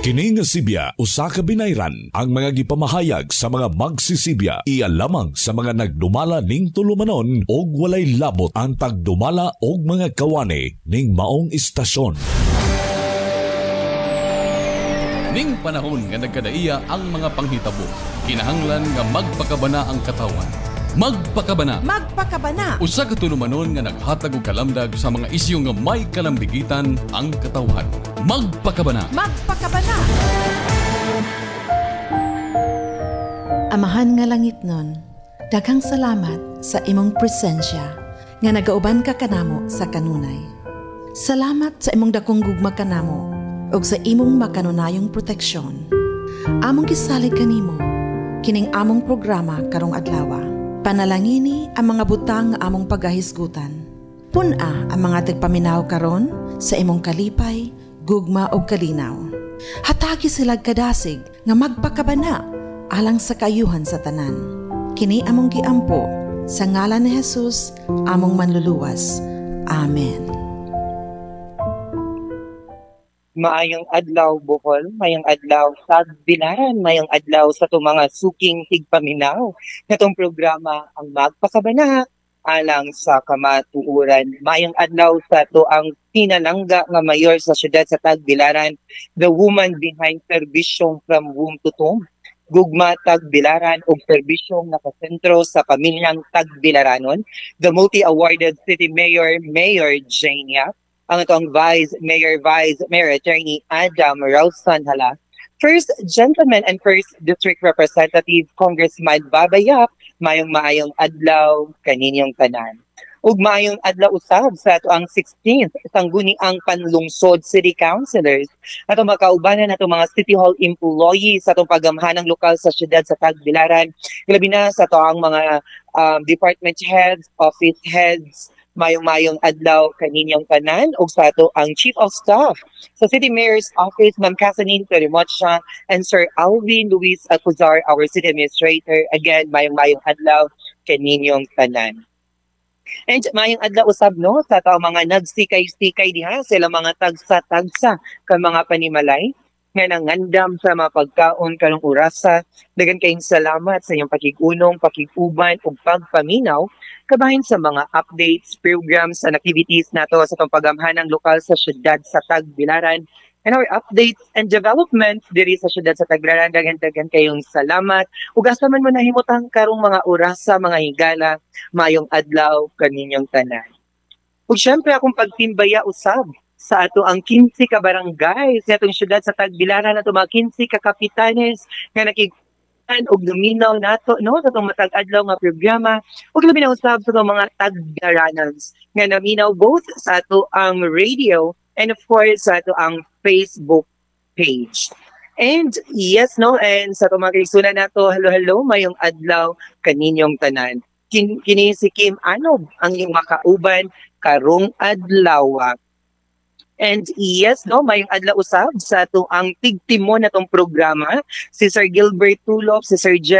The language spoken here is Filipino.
Kining Sibya usa ka binayran ang mga gipamahayag sa mga magsisibya iya lamang sa mga nagdumala ning tulumanon og walay labot ang pagdumala og mga kawani ning maong istasyon. Ning panahon nga nagkadaiya ang mga panghitabo, kinahanglan nga magpakabana ang katawan. Magpakabana. Magpakabana. Usa ka tulumanon nga naghatag og kalamdag sa mga isyu nga may kalambigitan ang katawhan. Magpakabana. Magpakabana. Amahan nga langit nun, daghang salamat sa imong presensya nga nagauban ka kanamo sa kanunay. Salamat sa imong dakong gugma kanamo ug sa imong makanunayong proteksyon. Among gisalig kanimo kining among programa karong adlaw. Panalangini ang mga butang nga among pagahisgutan. Puna ang mga tigpaminaw karon sa imong kalipay, gugma ug kalinaw. Hatagi sila kadasig nga magpakabana alang sa kayuhan sa tanan. Kini among giampo sa ngalan ni Jesus, among manluluwas. Amen. Maayong adlaw Bohol, mayong adlaw sa Bilaran, mayong adlaw sa itong mga suking tigpaminaw. Natong programa ang magpakabana alang sa kamatuuran. Mayong adlaw sa ito ang pinalangga nga mayor sa siyudad sa Tagbilaran, the woman behind serbisyong from womb to tomb. Gugma Tagbilaran o serbisyong nakasentro sa pamilyang Tagbilaranon, the multi-awarded city mayor, Mayor Jane Yap, ang itong Vice Mayor Attorney Adam Rausan Hala, First Gentleman and First District Representative Congressman Babayap, maayong adlaw kaninyong tanan. Ug maayong adlaw usab sa ato ang 16th sangguniang panlungsod city councilors ato makaubanan nato mga City Hall employees sa atong pagamhanang lokal sa siyudad sa Tagbilaran, ilabi na sa ato ang mga department heads, office heads. Mayong adlaw kaninyong tanan ug sa ato ang Chief of Staff sa City Mayor's Office, Ma'am Casanine Perimotcha, and Sir Alvin Luis Alcuzar, our City Administrator. Again, mayong adlaw kaninyong tanan. And mayong adlaw usab no sa ato mga nagsikay-sikay diha sila mga tagsa-tagsa kan mga panimalay nga nangandam sa mga pagkaon karong orasa. Dagan kayong salamat sa inyong pakigunong, pakiguban ug pagpaminaw kabahin sa mga updates, programs, and activities nato sa pagamhanang lokal sa siyudad sa Tagbilaran. And our updates and developments diri sa siyudad sa Tagbilaran, dagan kayong salamat. Ug asa man mo nahimutang karong mga orasa, mga higala, mayong adlaw kaninyong tanan. Ug syempre akong pagtimbaya usab sa ato ang 15 ka barangay sa atong siyudad sa Tagbilaran, ato mga 15 ka kapitanes nga og luminaw nato no sa itong matag-adlaw nga programa ug labi na usab sa itong mga Tagbilaranans nga naminaw both sa ato ang radio and of course sa ato ang Facebook page. And yes no, and sa itong mga kaigsunan nato, hello mayong adlaw kaninyong tanan. Kini si Kim Anob ang iyong makauban karong adlaw. And yes, no, mayong adlaw usab sa ato ang tigtimon natong programa, si Sir Gilbert Tulop, si Sir